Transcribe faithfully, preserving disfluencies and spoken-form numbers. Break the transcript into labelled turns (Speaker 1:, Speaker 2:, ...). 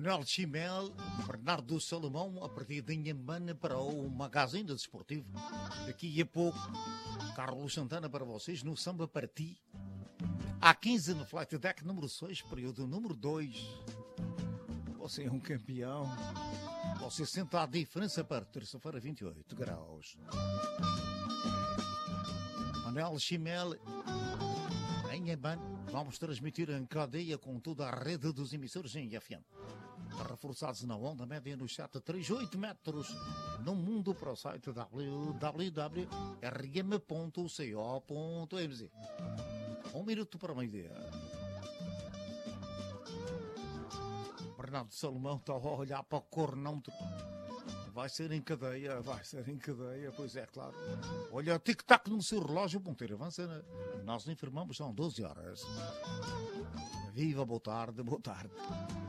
Speaker 1: Manuel Chimel, Bernardo Salomão, a partir de Inhambane para o Magazine Desportivo. Daqui a pouco, Carlos Santana para vocês no Samba para Ti. Há quinze no Flight Deck número seis, período número dois. Você é um campeão. Você sente a diferença para terça-feira, vinte e oito graus. Manuel Chimel, em Inhambane, vamos transmitir em cadeia com toda a rede dos emissores em F M. Reforçados na onda média no chat trinta e oito metros no mundo para o site w w w ponto r m ponto co ponto m z. Um minuto para meio-dia. Bernardo Salomão está a olhar para o cronómetro. Vai ser em cadeia, vai ser em cadeia, pois é, claro. Olha, tic-tac no seu relógio, ponteiro avança. Né? Nós informamos, são doze horas. Viva, boa tarde, boa tarde.